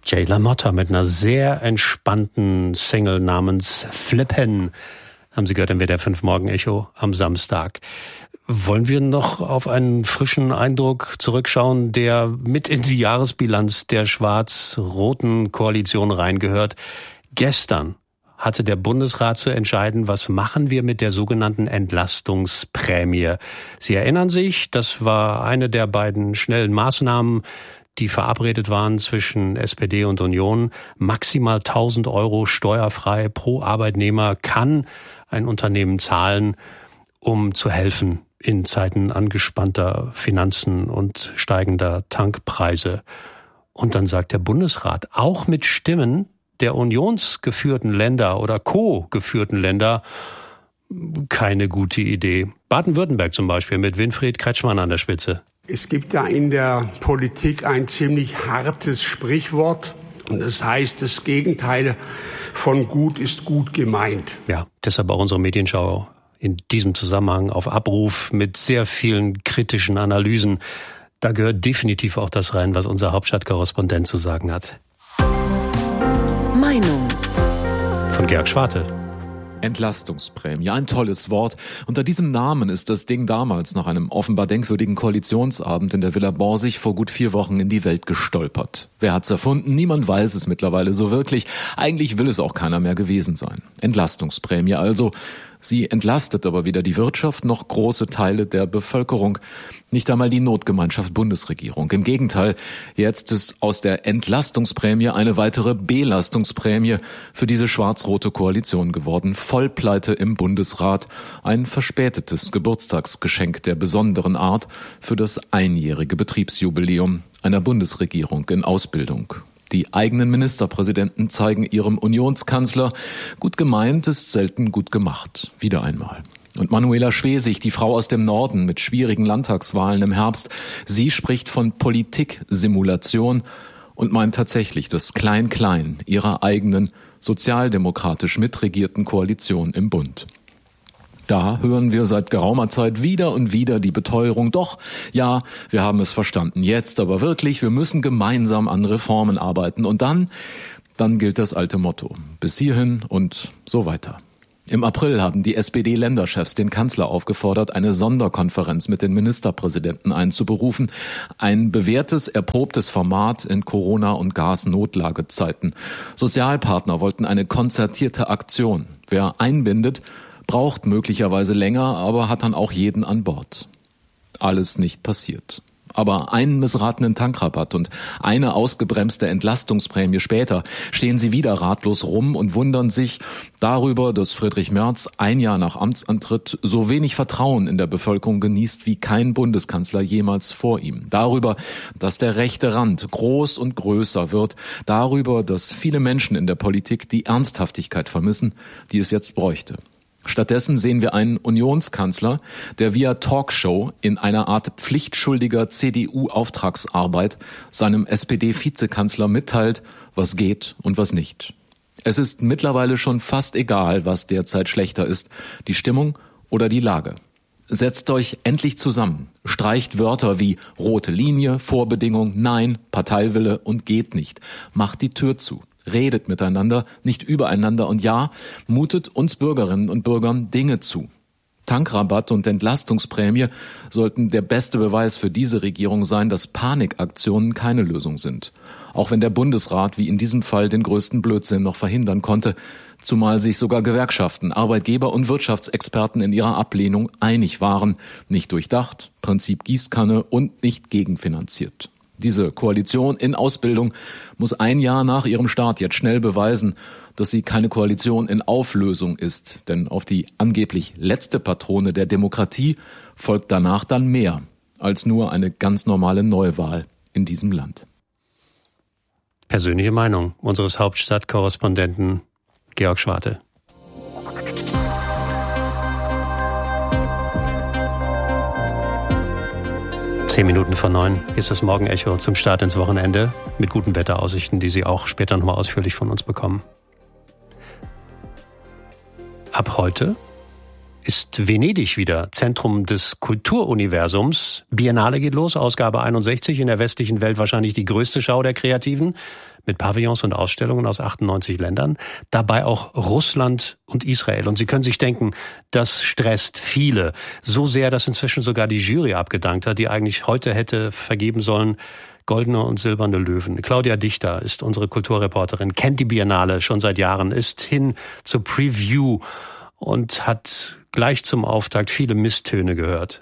Jay LaMotta mit einer sehr entspannten Single namens Flippen. Haben Sie gehört im WDR 5 Morgen-Echo am Samstag. Wollen wir noch auf einen frischen Eindruck zurückschauen, der mit in die Jahresbilanz der schwarz-roten Koalition reingehört? Gestern hatte der Bundesrat zu entscheiden, was machen wir mit der sogenannten Entlastungsprämie. Sie erinnern sich, das war eine der beiden schnellen Maßnahmen, die verabredet waren zwischen SPD und Union. Maximal 1.000 € steuerfrei pro Arbeitnehmer kann ein Unternehmen zahlen, um zu helfen in Zeiten angespannter Finanzen und steigender Tankpreise. Und dann sagt der Bundesrat, auch mit Stimmen der unionsgeführten Länder oder co-geführten Länder, keine gute Idee. Baden-Württemberg zum Beispiel mit Winfried Kretschmann an der Spitze. Es gibt da in der Politik ein ziemlich hartes Sprichwort. Und das heißt, das Gegenteil von gut ist gut gemeint. Ja, deshalb auch unsere Medienschau in diesem Zusammenhang auf Abruf mit sehr vielen kritischen Analysen. Da gehört definitiv auch das rein, was unser Hauptstadtkorrespondent zu sagen hat. Meinung von Georg Schwarte. Entlastungsprämie, ein tolles Wort. Unter diesem Namen ist das Ding damals nach einem offenbar denkwürdigen Koalitionsabend in der Villa Borsig vor gut 4 Wochen in die Welt gestolpert. Wer hat's erfunden? Niemand weiß es mittlerweile so wirklich. Eigentlich will es auch keiner mehr gewesen sein. Entlastungsprämie also. Sie entlastet aber weder die Wirtschaft noch große Teile der Bevölkerung. Nicht einmal die Notgemeinschaft Bundesregierung. Im Gegenteil, jetzt ist aus der Entlastungsprämie eine weitere Belastungsprämie für diese schwarz-rote Koalition geworden. Vollpleite im Bundesrat. Ein verspätetes Geburtstagsgeschenk der besonderen Art für das einjährige Betriebsjubiläum einer Bundesregierung in Ausbildung. Die eigenen Ministerpräsidenten zeigen ihrem Unionskanzler, gut gemeint ist selten gut gemacht. Wieder einmal. Und Manuela Schwesig, die Frau aus dem Norden mit schwierigen Landtagswahlen im Herbst, sie spricht von Politiksimulation und meint tatsächlich das Klein-Klein ihrer eigenen sozialdemokratisch mitregierten Koalition im Bund. Da hören wir seit geraumer Zeit wieder und wieder die Beteuerung, doch, ja, wir haben es verstanden, jetzt aber wirklich, wir müssen gemeinsam an Reformen arbeiten. Und dann gilt das alte Motto, bis hierhin und so weiter. Im April haben die SPD-Länderchefs den Kanzler aufgefordert, eine Sonderkonferenz mit den Ministerpräsidenten einzuberufen. Ein bewährtes, erprobtes Format in Corona- und Gasnotlagezeiten. Sozialpartner wollten eine konzertierte Aktion. Wer einbindet, braucht möglicherweise länger, aber hat dann auch jeden an Bord. Alles nicht passiert. Aber einen missratenen Tankrabatt und eine ausgebremste Entlastungsprämie später stehen sie wieder ratlos rum und wundern sich darüber, dass Friedrich Merz 1 Jahr nach Amtsantritt so wenig Vertrauen in der Bevölkerung genießt wie kein Bundeskanzler jemals vor ihm. Darüber, dass der rechte Rand groß und größer wird. Darüber, dass viele Menschen in der Politik die Ernsthaftigkeit vermissen, die es jetzt bräuchte. Stattdessen sehen wir einen Unionskanzler, der via Talkshow in einer Art pflichtschuldiger CDU-Auftragsarbeit seinem SPD-Vizekanzler mitteilt, was geht und was nicht. Es ist mittlerweile schon fast egal, was derzeit schlechter ist, die Stimmung oder die Lage. Setzt euch endlich zusammen, streicht Wörter wie rote Linie, Vorbedingung, Nein, Parteiwille und geht nicht. Macht die Tür zu. Redet miteinander, nicht übereinander und ja, mutet uns Bürgerinnen und Bürgern Dinge zu. Tankrabatt und Entlastungsprämie sollten der beste Beweis für diese Regierung sein, dass Panikaktionen keine Lösung sind. Auch wenn der Bundesrat wie in diesem Fall den größten Blödsinn noch verhindern konnte, zumal sich sogar Gewerkschaften, Arbeitgeber und Wirtschaftsexperten in ihrer Ablehnung einig waren, nicht durchdacht, Prinzip Gießkanne und nicht gegenfinanziert. Diese Koalition in Ausbildung muss 1 Jahr nach ihrem Start jetzt schnell beweisen, dass sie keine Koalition in Auflösung ist. Denn auf die angeblich letzte Patrone der Demokratie folgt danach dann mehr als nur eine ganz normale Neuwahl in diesem Land. Persönliche Meinung unseres Hauptstadtkorrespondenten Georg Schwarte. 8:10. Hier ist das Morgenecho zum Start ins Wochenende mit guten Wetteraussichten, die Sie auch später nochmal ausführlich von uns bekommen. Ab heute ist Venedig wieder Zentrum des Kulturuniversums. Biennale geht los, Ausgabe 61, in der westlichen Welt wahrscheinlich die größte Schau der Kreativen. mit Pavillons und Ausstellungen aus 98 Ländern, dabei auch Russland und Israel. Und Sie können sich denken, das stresst viele. So sehr, dass inzwischen sogar die Jury abgedankt hat, die eigentlich heute hätte vergeben sollen Goldene und Silberne Löwen. Claudia Dichter ist unsere Kulturreporterin, kennt die Biennale schon seit Jahren, ist hin zur Preview und hat gleich zum Auftakt viele Misstöne gehört.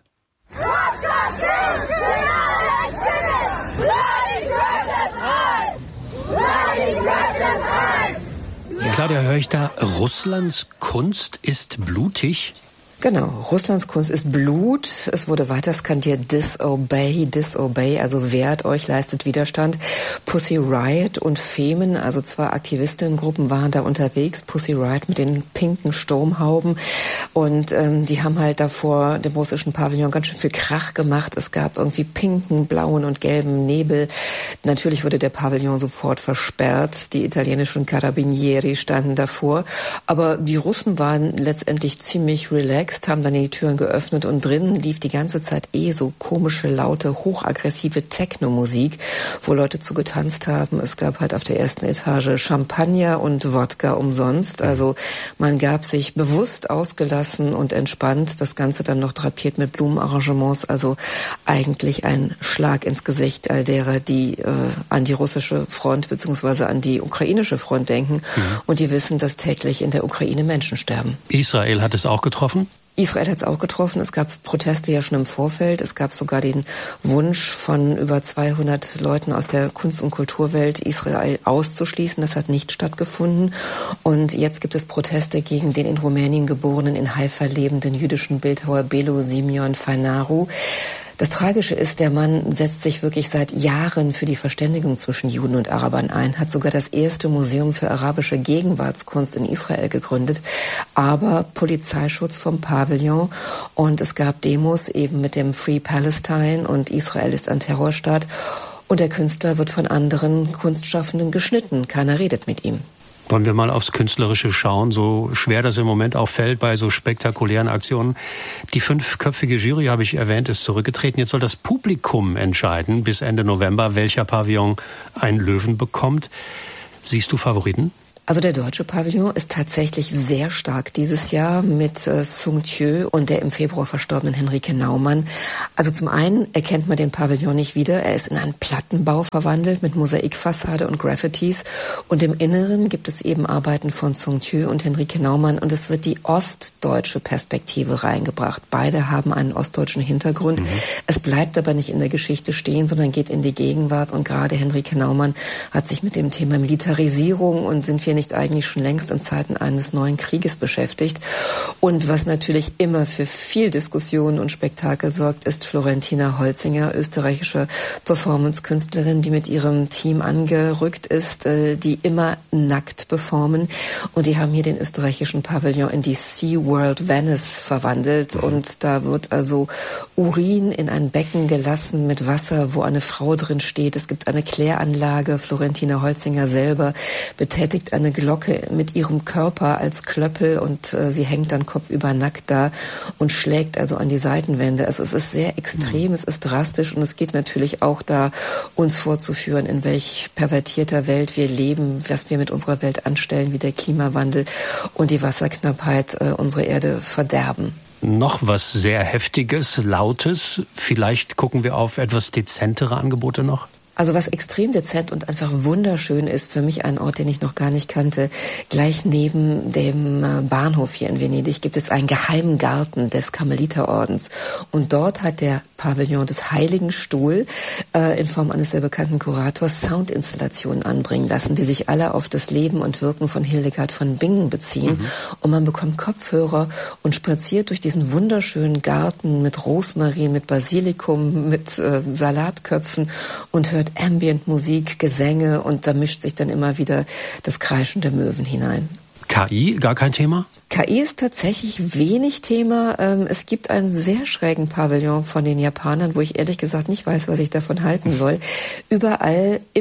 Claudia, höre ich da, Russlands Kunst ist blutig? Genau, Russlands Kunst ist Blut. Es wurde weiter skandiert, disobey, disobey, also wehrt euch, leistet Widerstand. Pussy Riot und Femen, also zwei Aktivistinnengruppen waren da unterwegs. Pussy Riot mit den pinken Sturmhauben und die haben halt da vor dem russischen Pavillon ganz schön viel Krach gemacht. Es gab irgendwie pinken, blauen und gelben Nebel. Natürlich wurde der Pavillon sofort versperrt. Die italienischen Carabinieri standen davor. Aber die Russen waren letztendlich ziemlich relaxed, haben dann die Türen geöffnet und drinnen lief die ganze Zeit so komische, laute, hochaggressive Techno-Musik, wo Leute zu getanzt haben. Es gab halt auf der ersten Etage Champagner und Wodka umsonst. Also man gab sich bewusst ausgelassen und entspannt. Das Ganze dann noch drapiert mit Blumenarrangements. Also eigentlich ein Schlag ins Gesicht all derer, die an die russische Front bzw. an die ukrainische Front denken und die wissen, dass täglich in der Ukraine Menschen sterben. Israel hat es auch getroffen? Israel hat es auch getroffen. Es gab Proteste ja schon im Vorfeld. Es gab sogar den Wunsch von über 200 Leuten aus der Kunst- und Kulturwelt, Israel auszuschließen. Das hat nicht stattgefunden. Und jetzt gibt es Proteste gegen den in Rumänien geborenen, in Haifa lebenden jüdischen Bildhauer Belo Simeon Fainaru. Das Tragische ist, der Mann setzt sich wirklich seit Jahren für die Verständigung zwischen Juden und Arabern ein, hat sogar das erste Museum für arabische Gegenwartskunst in Israel gegründet, aber Polizeischutz vom Pavillon und es gab Demos eben mit dem Free Palestine und Israel ist ein Terrorstaat und der Künstler wird von anderen Kunstschaffenden geschnitten, keiner redet mit ihm. Wollen wir mal aufs Künstlerische schauen, so schwer das im Moment auch fällt bei so spektakulären Aktionen. Die 5-köpfige Jury, habe ich erwähnt, ist zurückgetreten. Jetzt soll das Publikum entscheiden bis Ende November, welcher Pavillon einen Löwen bekommt. Siehst du Favoriten? Also der deutsche Pavillon ist tatsächlich sehr stark dieses Jahr mit Sung Thieu und der im Februar verstorbenen Henrike Naumann. Also zum einen erkennt man den Pavillon nicht wieder. Er ist in einen Plattenbau verwandelt mit Mosaikfassade und Graffitis. Und im Inneren gibt es eben Arbeiten von Sung Thieu und Henrike Naumann. Und es wird die ostdeutsche Perspektive reingebracht. Beide haben einen ostdeutschen Hintergrund. Es bleibt aber nicht in der Geschichte stehen, sondern geht in die Gegenwart. Und gerade Henrike Naumann hat sich mit dem Thema Militarisierung und sind wir nicht eigentlich schon längst in Zeiten eines neuen Krieges beschäftigt. Und was natürlich immer für viel Diskussion und Spektakel sorgt, ist Florentina Holzinger, österreichische Performance-Künstlerin, die mit ihrem Team angerückt ist, die immer nackt performen. Und die haben hier den österreichischen Pavillon in die SeaWorld Venice verwandelt. Und da wird also Urin in ein Becken gelassen mit Wasser, wo eine Frau drin steht. Es gibt eine Kläranlage. Florentina Holzinger selber betätigt eine Glocke mit ihrem Körper als Klöppel und sie hängt dann kopfüber nackt da und schlägt also an die Seitenwände. Also es ist sehr extrem, es ist drastisch und es geht natürlich auch da, uns vorzuführen, in welch pervertierter Welt wir leben, was wir mit unserer Welt anstellen, wie der Klimawandel und die Wasserknappheit unsere Erde verderben. Noch was sehr Heftiges, Lautes. Vielleicht gucken wir auf etwas dezentere Angebote noch? Also was extrem dezent und einfach wunderschön ist, für mich ein Ort, den ich noch gar nicht kannte, gleich neben dem Bahnhof hier in Venedig gibt es einen geheimen Garten des Karmeliterordens. Und dort hat der Pavillon des Heiligen Stuhl in Form eines sehr bekannten Kurators Soundinstallationen anbringen lassen, die sich alle auf das Leben und Wirken von Hildegard von Bingen beziehen. Und man bekommt Kopfhörer und spaziert durch diesen wunderschönen Garten mit Rosmarin, mit Basilikum, mit Salatköpfen und hört Ambient-Musik, Gesänge und da mischt sich dann immer wieder das Kreischen der Möwen hinein. KI, gar kein Thema? KI ist tatsächlich wenig Thema. Es gibt einen sehr schrägen Pavillon von den Japanern, wo ich ehrlich gesagt nicht weiß, was ich davon halten soll. Überall im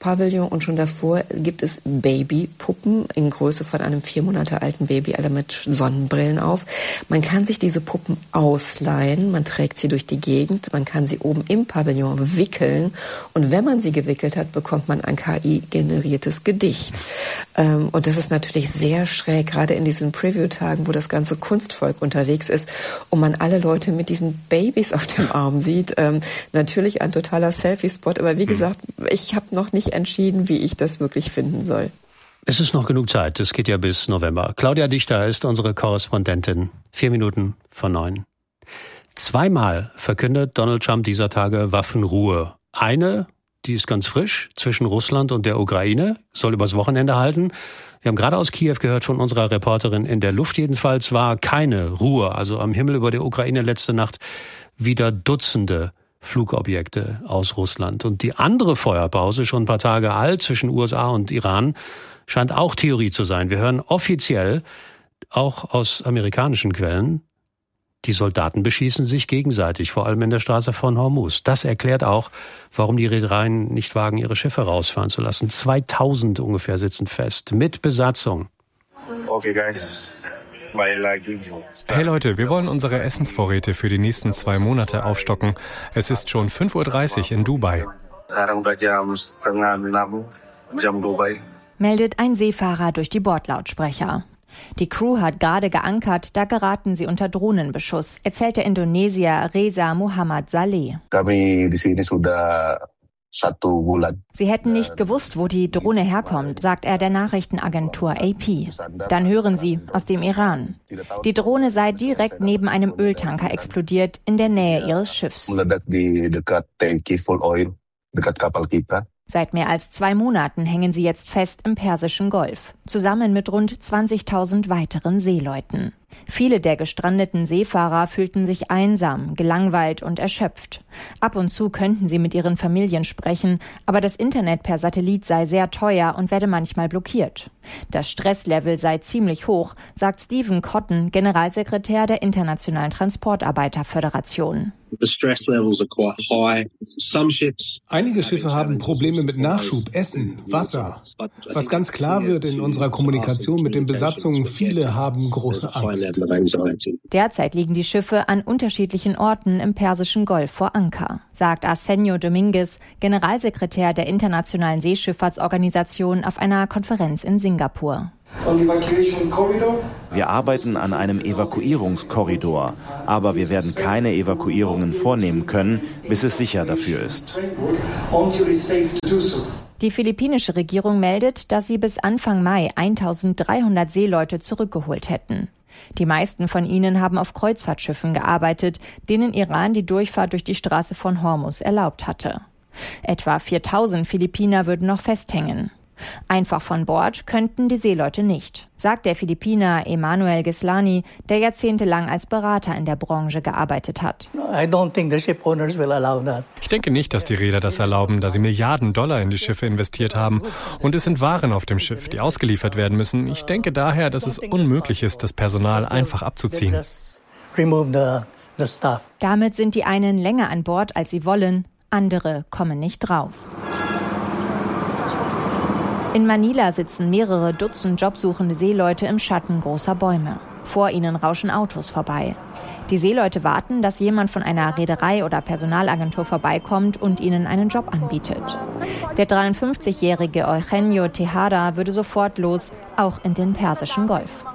Pavillon und schon davor gibt es Babypuppen in Größe von einem 4 Monate alten Baby, alle mit Sonnenbrillen auf. Man kann sich diese Puppen ausleihen, man trägt sie durch die Gegend, man kann sie oben im Pavillon wickeln und wenn man sie gewickelt hat, bekommt man ein KI-generiertes Gedicht. Und das ist natürlich sehr schräg, gerade in diesen Preview-Tagen, wo das ganze Kunstvolk unterwegs ist und man alle Leute mit diesen Babys auf dem Arm sieht. Natürlich ein totaler Selfie-Spot, aber wie gesagt, ich habe noch nicht entschieden, wie ich das wirklich finden soll. Es ist noch genug Zeit, es geht ja bis November. Claudia Dichter ist unsere Korrespondentin. 8:04. 2-mal verkündet Donald Trump dieser Tage Waffenruhe. Eine, die ist ganz frisch, zwischen Russland und der Ukraine, soll übers Wochenende halten. Wir haben gerade aus Kiew gehört von unserer Reporterin, in der Luft jedenfalls war keine Ruhe. Also am Himmel über der Ukraine letzte Nacht wieder Dutzende Flugobjekte aus Russland. Und die andere Feuerpause, schon ein paar Tage alt, zwischen USA und Iran, scheint auch Theorie zu sein. Wir hören offiziell, auch aus amerikanischen Quellen, die Soldaten beschießen sich gegenseitig, vor allem in der Straße von Hormuz. Das erklärt auch, warum die Reedereien nicht wagen, ihre Schiffe rausfahren zu lassen. 2000 ungefähr sitzen fest, mit Besatzung. Okay, guys. Hey Leute, wir wollen unsere Essensvorräte für die nächsten 2 Monate aufstocken. Es ist schon 5:30 Uhr in Dubai. Meldet ein Seefahrer durch die Bordlautsprecher. Die Crew hat gerade geankert, da geraten sie unter Drohnenbeschuss, erzählt der Indonesier Reza Muhammad Saleh. Sie hätten nicht gewusst, wo die Drohne herkommt, sagt er der Nachrichtenagentur AP. Dann hören sie, aus dem Iran. Die Drohne sei direkt neben einem Öltanker explodiert, in der Nähe ihres Schiffs. Seit mehr als 2 Monaten hängen sie jetzt fest im Persischen Golf, zusammen mit rund 20.000 weiteren Seeleuten. Viele der gestrandeten Seefahrer fühlten sich einsam, gelangweilt und erschöpft. Ab und zu könnten sie mit ihren Familien sprechen, aber das Internet per Satellit sei sehr teuer und werde manchmal blockiert. Das Stresslevel sei ziemlich hoch, sagt Stephen Cotton, Generalsekretär der Internationalen Transportarbeiterföderation. Einige Schiffe haben Probleme mit Nachschub, Essen, Wasser. Was ganz klar wird in unserer Kommunikation mit den Besatzungen, viele haben große Angst. Derzeit liegen die Schiffe an unterschiedlichen Orten im Persischen Golf vor Anker, sagt Arsenio Dominguez, Generalsekretär der Internationalen Seeschifffahrtsorganisation auf einer Konferenz in Singapur. Wir arbeiten an einem Evakuierungskorridor, aber wir werden keine Evakuierungen vornehmen können, bis es sicher dafür ist. Die philippinische Regierung meldet, dass sie bis Anfang Mai 1.300 Seeleute zurückgeholt hätten. Die meisten von ihnen haben auf Kreuzfahrtschiffen gearbeitet, denen Iran die Durchfahrt durch die Straße von Hormuz erlaubt hatte. Etwa 4.000 Philippiner würden noch festhängen. Einfach von Bord könnten die Seeleute nicht, sagt der Philippiner Emanuel Gislani, der jahrzehntelang als Berater in der Branche gearbeitet hat. Ich denke nicht, dass die Reeder das erlauben, da sie Milliarden Dollar in die Schiffe investiert haben. Und es sind Waren auf dem Schiff, die ausgeliefert werden müssen. Ich denke daher, dass es unmöglich ist, das Personal einfach abzuziehen. Damit sind die einen länger an Bord, als sie wollen, andere kommen nicht drauf. In Manila sitzen mehrere Dutzend jobsuchende Seeleute im Schatten großer Bäume. Vor ihnen rauschen Autos vorbei. Die Seeleute warten, dass jemand von einer Reederei oder Personalagentur vorbeikommt und ihnen einen Job anbietet. Der 53-jährige Eugenio Tejada würde sofort los, auch in den Persischen Golf.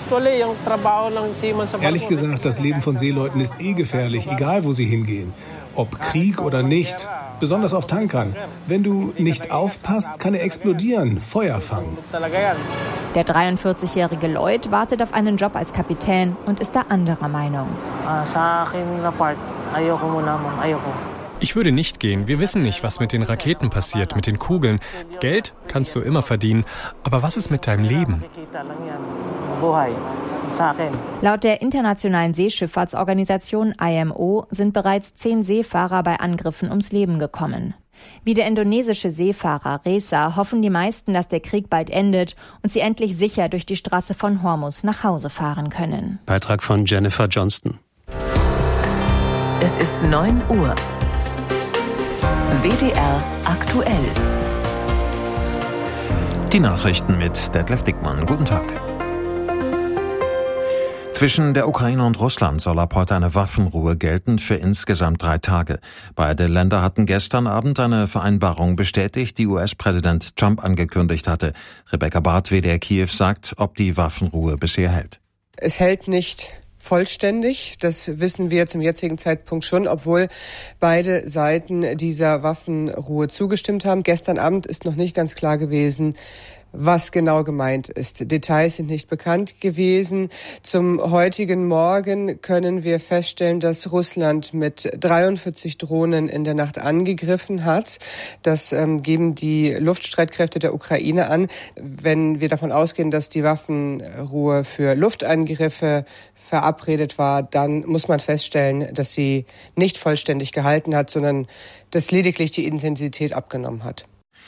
Ehrlich gesagt, das Leben von Seeleuten ist gefährlich, egal wo sie hingehen. Ob Krieg oder nicht. Besonders auf Tankern. Wenn du nicht aufpasst, kann er explodieren, Feuer fangen. Der 43-jährige Lloyd wartet auf einen Job als Kapitän und ist da anderer Meinung. Ich würde nicht gehen. Wir wissen nicht, was mit den Raketen passiert, mit den Kugeln. Geld kannst du immer verdienen. Aber was ist mit deinem Leben? Laut der Internationalen Seeschifffahrtsorganisation IMO sind bereits 10 Seefahrer bei Angriffen ums Leben gekommen. Wie der indonesische Seefahrer Reza hoffen die meisten, dass der Krieg bald endet und sie endlich sicher durch die Straße von Hormuz nach Hause fahren können. Beitrag von Jennifer Johnston. Es ist 9 Uhr. WDR aktuell. Die Nachrichten mit Detlef Dickmann. Guten Tag. Zwischen der Ukraine und Russland soll ab heute eine Waffenruhe gelten für insgesamt 3 Tage. Beide Länder hatten gestern Abend eine Vereinbarung bestätigt, die US-Präsident Trump angekündigt hatte. Rebecca Barth, WDR Kiew, sagt, ob die Waffenruhe bisher hält. Es hält nicht vollständig, das wissen wir zum jetzigen Zeitpunkt schon, obwohl beide Seiten dieser Waffenruhe zugestimmt haben. Gestern Abend ist noch nicht ganz klar gewesen, was genau gemeint ist. Details sind nicht bekannt gewesen. Zum heutigen Morgen können wir feststellen, dass Russland mit 43 Drohnen in der Nacht angegriffen hat. Das geben die Luftstreitkräfte der Ukraine an. Wenn wir davon ausgehen, dass die Waffenruhe für Luftangriffe verabredet war, dann muss man feststellen, dass sie nicht vollständig gehalten hat, sondern dass lediglich die Intensität abgenommen hat.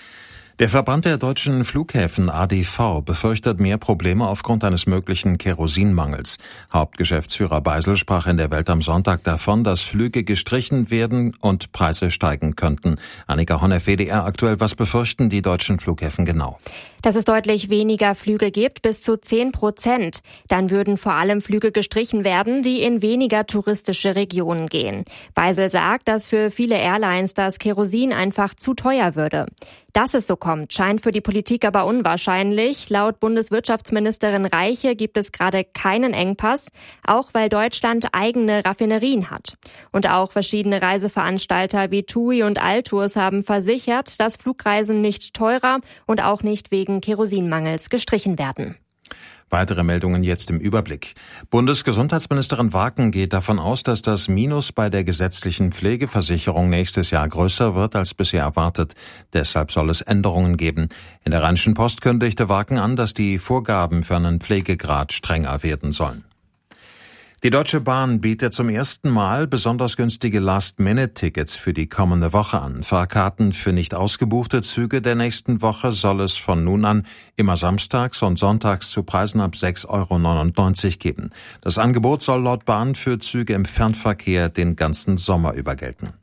Der Verband der deutschen Flughäfen ADV befürchtet mehr Probleme aufgrund eines möglichen Kerosinmangels. Hauptgeschäftsführer Beisel sprach in der Welt am Sonntag davon, dass Flüge gestrichen werden und Preise steigen könnten. Annika Honnef, WDR aktuell, was befürchten die deutschen Flughäfen genau? Dass es deutlich weniger Flüge gibt, bis zu 10%. Dann würden vor allem Flüge gestrichen werden, die in weniger touristische Regionen gehen. Beisel sagt, dass für viele Airlines das Kerosin einfach zu teuer würde. Dass es so kommt, scheint für die Politik aber unwahrscheinlich. Laut Bundeswirtschaftsministerin Reiche gibt es gerade keinen Engpass, auch weil Deutschland eigene Raffinerien hat. Und auch verschiedene Reiseveranstalter wie TUI und Altours haben versichert, dass Flugreisen nicht teurer und auch nicht wegen Kerosinmangels gestrichen werden. Weitere Meldungen jetzt im Überblick. Bundesgesundheitsministerin Waken geht davon aus, dass das Minus bei der gesetzlichen Pflegeversicherung nächstes Jahr größer wird als bisher erwartet. Deshalb soll es Änderungen geben. In der Rheinischen Post kündigte Waken an, dass die Vorgaben für einen Pflegegrad strenger werden sollen. Die Deutsche Bahn bietet zum ersten Mal besonders günstige Last-Minute-Tickets für die kommende Woche an. Fahrkarten für nicht ausgebuchte Züge der nächsten Woche soll es von nun an immer samstags und sonntags zu Preisen ab 6,99 € geben. Das Angebot soll laut Bahn für Züge im Fernverkehr den ganzen Sommer über gelten.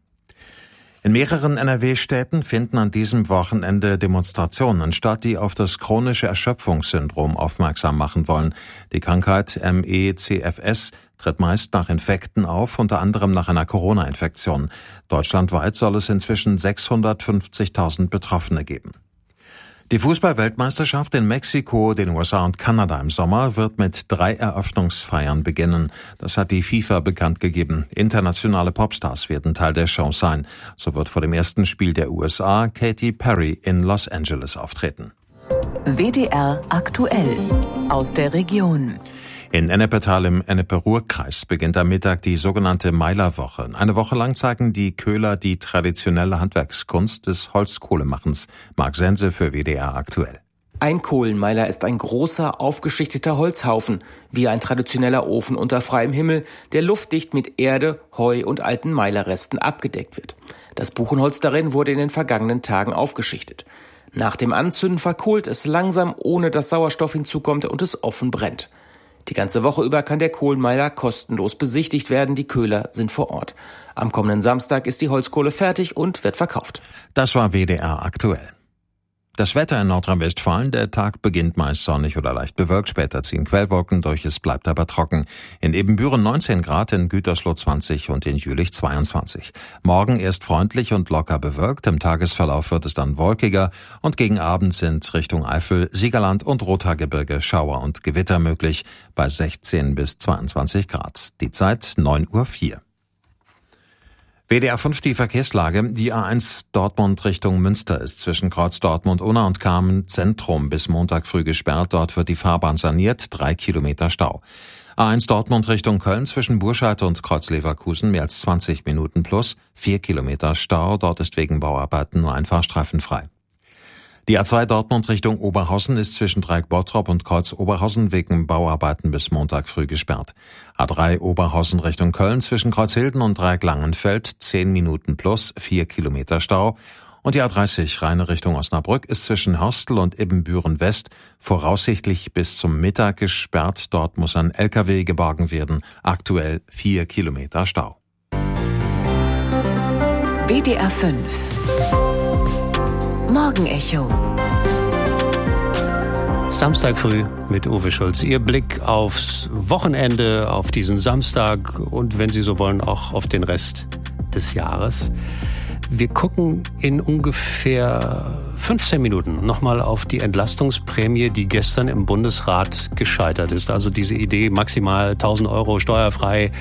In mehreren NRW-Städten finden an diesem Wochenende Demonstrationen statt, die auf das chronische Erschöpfungssyndrom aufmerksam machen wollen. Die Krankheit MECFS tritt meist nach Infekten auf, unter anderem nach einer Corona-Infektion. Deutschlandweit soll es inzwischen 650.000 Betroffene geben. Die Fußball-Weltmeisterschaft in Mexiko, den USA und Kanada im Sommer wird mit 3 Eröffnungsfeiern beginnen. Das hat die FIFA bekannt gegeben. Internationale Popstars werden Teil der Show sein. So wird vor dem ersten Spiel der USA Katy Perry in Los Angeles auftreten. WDR aktuell aus der Region. In Ennepetal im Ennepe-Ruhr-Kreis beginnt am Mittag die sogenannte Meilerwoche. Eine Woche lang zeigen die Köhler die traditionelle Handwerkskunst des Holzkohlemachens. Marc Sense für WDR aktuell. Ein Kohlenmeiler ist ein großer, aufgeschichteter Holzhaufen, wie ein traditioneller Ofen unter freiem Himmel, der luftdicht mit Erde, Heu und alten Meilerresten abgedeckt wird. Das Buchenholz darin wurde in den vergangenen Tagen aufgeschichtet. Nach dem Anzünden verkohlt es langsam, ohne dass Sauerstoff hinzukommt und es offen brennt. Die ganze Woche über kann der Kohlenmeiler kostenlos besichtigt werden. Die Köhler sind vor Ort. Am kommenden Samstag ist die Holzkohle fertig und wird verkauft. Das war WDR aktuell. Das Wetter in Nordrhein-Westfalen, der Tag beginnt meist sonnig oder leicht bewölkt, später ziehen Quellwolken durch, es bleibt aber trocken. In Ebenbüren 19 Grad, in Gütersloh 20 und in Jülich 22. Morgen erst freundlich und locker bewölkt, im Tagesverlauf wird es dann wolkiger und gegen Abend sind Richtung Eifel, Siegerland und Rothaargebirge Schauer und Gewitter möglich bei 16 bis 22 Grad. Die Zeit 9:04 Uhr. WDR 5 die Verkehrslage. Die A1 Dortmund Richtung Münster ist zwischen Kreuz Dortmund-Unna und Kamen Zentrum bis Montag früh gesperrt. Dort wird die Fahrbahn saniert, 3 Kilometer Stau. A1 Dortmund Richtung Köln zwischen Burscheid und Kreuz Leverkusen mehr als 20 Minuten plus, 4 Kilometer Stau. Dort ist wegen Bauarbeiten nur ein Fahrstreifen frei. Die A2 Dortmund Richtung Oberhausen ist zwischen Dreieck Bottrop und Kreuz Oberhausen wegen Bauarbeiten bis Montag früh gesperrt. A3 Oberhausen Richtung Köln zwischen Kreuzhilden und Dreieck Langenfeld 10 Minuten plus 4 Kilometer Stau. Und die A30 Rheine Richtung Osnabrück ist zwischen Hörstel und Ibbenbüren West voraussichtlich bis zum Mittag gesperrt. Dort muss ein LKW geborgen werden. Aktuell 4 Kilometer Stau. WDR 5 Morgenecho. Samstag früh mit Uwe Schulz. Ihr Blick aufs Wochenende, auf diesen Samstag und wenn Sie so wollen, auch auf den Rest des Jahres. Wir gucken in ungefähr 15 Minuten nochmal auf die Entlastungsprämie, die gestern im Bundesrat gescheitert ist. Also diese Idee, maximal 1.000 Euro steuerfrei,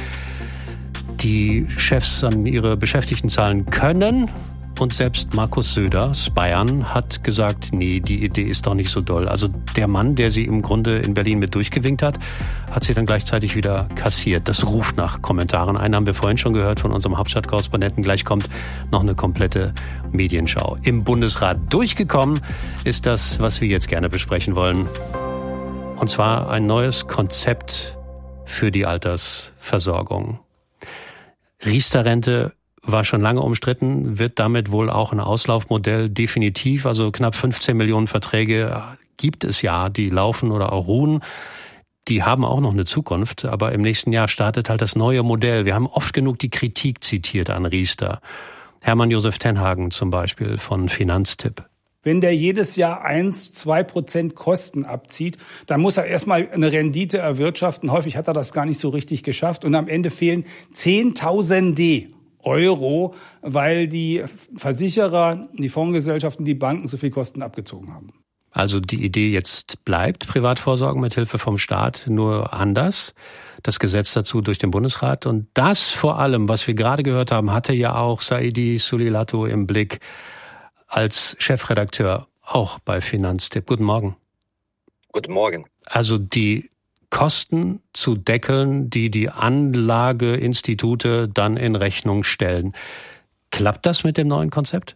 die Chefs an ihre Beschäftigten zahlen können. Und selbst Markus Söder aus Bayern hat gesagt, nee, die Idee ist doch nicht so doll. Also der Mann, der sie im Grunde in Berlin mit durchgewinkt hat, hat sie dann gleichzeitig wieder kassiert. Das ruft nach Kommentaren. Einen haben wir vorhin schon gehört von unserem Hauptstadtkorrespondenten. Gleich kommt noch eine komplette Medienschau. Im Bundesrat durchgekommen ist das, was wir jetzt gerne besprechen wollen. Und zwar ein neues Konzept für die Altersversorgung. Riester-Rente war schon lange umstritten, wird damit wohl auch ein Auslaufmodell definitiv. Also knapp 15 Millionen Verträge gibt es ja, die laufen oder auch ruhen. Die haben auch noch eine Zukunft, aber im nächsten Jahr startet halt das neue Modell. Wir haben oft genug die Kritik zitiert an Riester. Hermann Josef Tenhagen zum Beispiel von Finanztipp. Wenn der jedes Jahr 1-2% Kosten abzieht, dann muss er erstmal eine Rendite erwirtschaften. Häufig hat er das gar nicht so richtig geschafft. Und am Ende fehlen Zehntausende Euro, weil die Versicherer, die Fondsgesellschaften, die Banken so viel Kosten abgezogen haben. Also die Idee jetzt bleibt, Privatvorsorgen mit Hilfe vom Staat, nur anders. Das Gesetz dazu durch den Bundesrat. Und das vor allem, was wir gerade gehört haben, hatte ja auch Saidi Sulilato im Blick als Chefredakteur, auch bei Finanztipp. Guten Morgen. Guten Morgen. Also die Kosten zu deckeln, die die Anlageinstitute dann in Rechnung stellen. Klappt das mit dem neuen Konzept?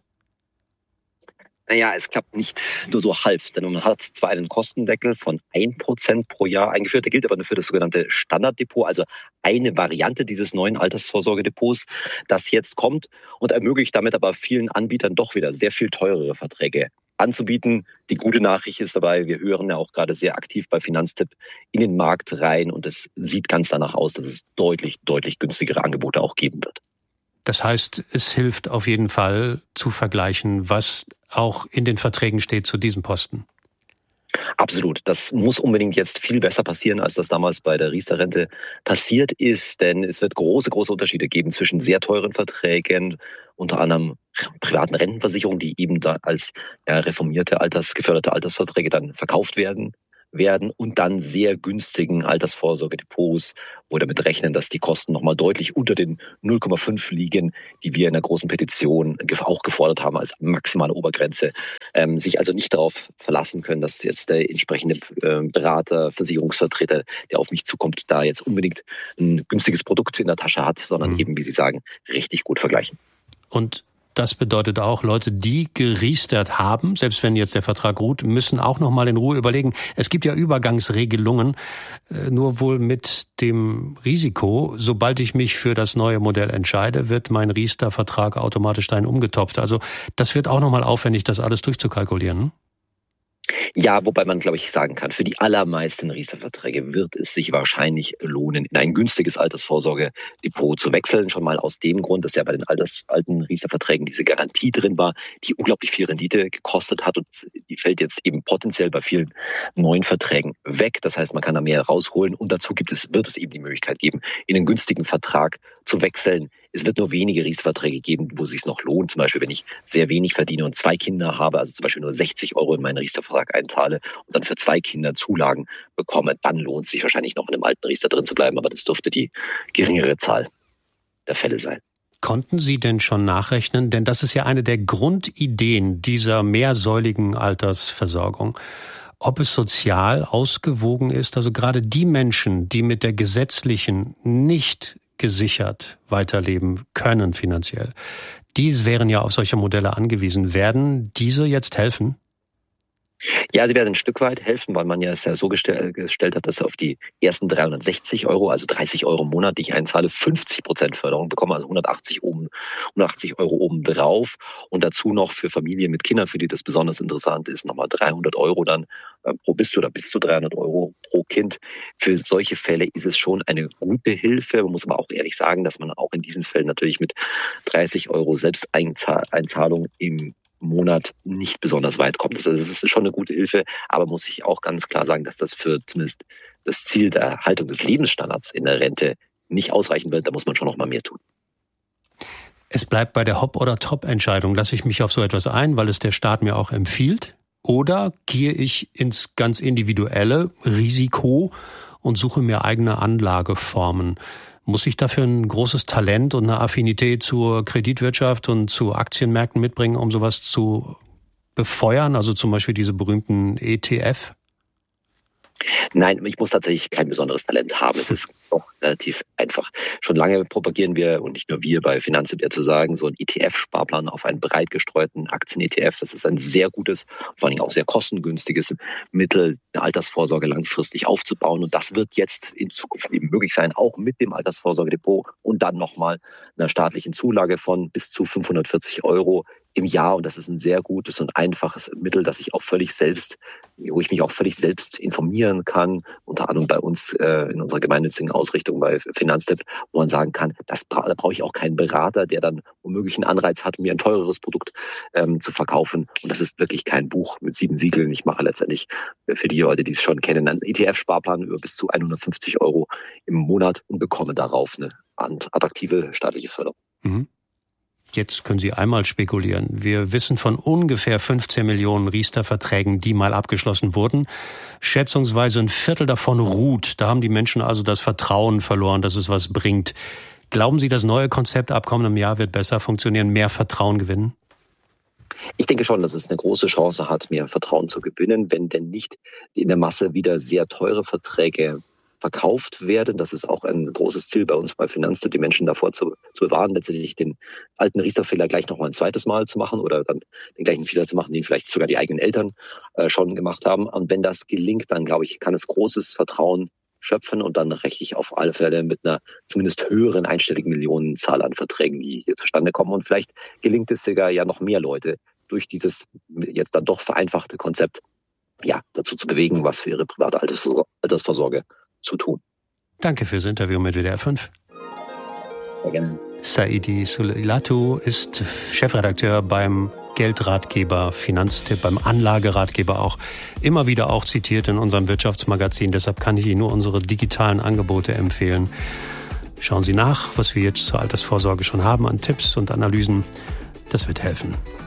Naja, es klappt nicht nur so halb, denn man hat zwar einen Kostendeckel von 1% pro Jahr eingeführt, der gilt aber nur für das sogenannte Standarddepot, also eine Variante dieses neuen Altersvorsorgedepots, das jetzt kommt und ermöglicht damit aber vielen Anbietern doch wieder sehr viel teurere Verträge anzubieten. Die gute Nachricht ist dabei, wir hören ja auch gerade sehr aktiv bei Finanztipp in den Markt rein und es sieht ganz danach aus, dass es deutlich günstigere Angebote auch geben wird. Das heißt, es hilft auf jeden Fall zu vergleichen, was auch in den Verträgen steht zu diesem Posten. Absolut. Das muss unbedingt jetzt viel besser passieren, als das damals bei der Riester-Rente passiert ist, denn es wird große Unterschiede geben zwischen sehr teuren Verträgen, unter anderem privaten Rentenversicherungen, die eben da als reformierte geförderte Altersverträge dann verkauft werden und dann sehr günstigen Altersvorsorgedepots, wo damit rechnen, dass die Kosten nochmal deutlich unter den 0,5 liegen, die wir in der großen Petition auch gefordert haben als maximale Obergrenze. Sich also nicht darauf verlassen können, dass jetzt der entsprechende Berater, Versicherungsvertreter, der auf mich zukommt, da jetzt unbedingt ein günstiges Produkt in der Tasche hat, sondern eben, wie Sie sagen, richtig gut vergleichen. Und das bedeutet auch, Leute, die geriestert haben, selbst wenn jetzt der Vertrag ruht, müssen auch noch mal in Ruhe überlegen. Es gibt ja Übergangsregelungen, nur wohl mit dem Risiko, sobald ich mich für das neue Modell entscheide, wird mein Riester-Vertrag automatisch dahin umgetopft. Also das wird auch noch mal aufwendig, das alles durchzukalkulieren. Ja, wobei man, glaube ich, sagen kann, für die allermeisten Riester-Verträge wird es sich wahrscheinlich lohnen, in ein günstiges Altersvorsorgedepot zu wechseln. Schon mal aus dem Grund, dass ja bei den alten Riester-Verträgen diese Garantie drin war, die unglaublich viel Rendite gekostet hat und die fällt jetzt eben potenziell bei vielen neuen Verträgen weg. Das heißt, man kann da mehr rausholen und dazu wird es eben die Möglichkeit geben, in einen günstigen Vertrag zu wechseln. Es wird nur wenige Riester-Verträge geben, wo es sich noch lohnt. Zum Beispiel, wenn ich sehr wenig verdiene und 2 Kinder habe, also zum Beispiel nur 60 Euro in meinen Riester-Vertrag einzahle und dann für 2 Kinder Zulagen bekomme, dann lohnt es sich wahrscheinlich noch in einem alten Riester drin zu bleiben. Aber das dürfte die geringere Zahl der Fälle sein. Konnten Sie denn schon nachrechnen? Denn das ist ja eine der Grundideen dieser mehrsäuligen Altersversorgung. Ob es sozial ausgewogen ist, also gerade die Menschen, die mit der gesetzlichen nicht gesichert weiterleben können finanziell. Die wären ja auf solche Modelle angewiesen. Werden diese jetzt helfen? Ja, sie werden ein Stück weit helfen, weil man ja es ja so gestellt hat, dass auf die ersten 360 Euro, also 30 Euro im Monat, die ich einzahle, 50% Förderung bekomme, also 180 Euro obendrauf und dazu noch für Familien mit Kindern, für die das besonders interessant ist, nochmal 300 Euro dann bis zu 300 Euro pro Kind. Für solche Fälle ist es schon eine gute Hilfe. Man muss aber auch ehrlich sagen, dass man auch in diesen Fällen natürlich mit 30 Euro Selbsteinzahlung im Monat nicht besonders weit kommt. Also es ist schon eine gute Hilfe, aber muss ich auch ganz klar sagen, dass das für zumindest das Ziel der Erhaltung des Lebensstandards in der Rente nicht ausreichen wird. Da muss man schon noch mal mehr tun. Es bleibt bei der Hop- oder Top-Entscheidung. Lasse ich mich auf so etwas ein, weil es der Staat mir auch empfiehlt? Oder gehe ich ins ganz individuelle Risiko und suche mir eigene Anlageformen? Muss ich dafür ein großes Talent und eine Affinität zur Kreditwirtschaft und zu Aktienmärkten mitbringen, um sowas zu befeuern? Also zum Beispiel diese berühmten ETF? Nein, ich muss tatsächlich kein besonderes Talent haben. Es ist doch relativ einfach. Schon lange propagieren wir, und nicht nur wir bei Finanztipp zu sagen, so ein ETF-Sparplan auf einen breit gestreuten Aktien-ETF. Das ist ein sehr gutes, vor allem auch sehr kostengünstiges Mittel, eine Altersvorsorge langfristig aufzubauen. Und das wird jetzt in Zukunft eben möglich sein, auch mit dem Altersvorsorgedepot und dann nochmal einer staatlichen Zulage von bis zu 540 € im Jahr. Und das ist ein sehr gutes und einfaches Mittel, wo ich mich auch völlig selbst informieren kann, unter anderem bei uns in unserer gemeinnützigen Ausrichtung bei Finanztipp, wo man sagen kann, da brauche ich auch keinen Berater, der dann womöglich einen Anreiz hat, mir ein teureres Produkt zu verkaufen. Und das ist wirklich kein Buch mit 7 Siegeln. Ich mache letztendlich für die Leute, die es schon kennen, einen ETF-Sparplan über bis zu 150 € im Monat und bekomme darauf eine attraktive staatliche Förderung. Mhm. Jetzt können Sie einmal spekulieren. Wir wissen von ungefähr 15 Millionen Riester-Verträgen, die mal abgeschlossen wurden. Schätzungsweise ein Viertel davon ruht. Da haben die Menschen also das Vertrauen verloren, dass es was bringt. Glauben Sie, das neue Konzept ab kommendem Jahr wird besser funktionieren, mehr Vertrauen gewinnen? Ich denke schon, dass es eine große Chance hat, mehr Vertrauen zu gewinnen, wenn denn nicht in der Masse wieder sehr teure Verträge verkauft werden. Das ist auch ein großes Ziel bei uns bei Finanztipp, die Menschen davor zu bewahren, letztendlich den alten Riester-Fehler gleich noch mal ein zweites Mal zu machen oder dann den gleichen Fehler zu machen, den vielleicht sogar die eigenen Eltern schon gemacht haben. Und wenn das gelingt, dann glaube ich, kann es großes Vertrauen schöpfen und dann rechne ich auf alle Fälle mit einer zumindest höheren einstelligen Millionenzahl an Verträgen, die hier zustande kommen. Und vielleicht gelingt es sogar ja noch mehr Leute durch dieses jetzt dann doch vereinfachte Konzept dazu zu bewegen, was für ihre private Altersvorsorge zu tun. Danke fürs Interview mit WDR 5. Sehr gerne. Saidi Suleilatu ist Chefredakteur beim Geldratgeber Finanztipp, beim Anlageratgeber auch, immer wieder auch zitiert in unserem Wirtschaftsmagazin. Deshalb kann ich Ihnen nur unsere digitalen Angebote empfehlen. Schauen Sie nach, was wir jetzt zur Altersvorsorge schon haben an Tipps und Analysen. Das wird helfen.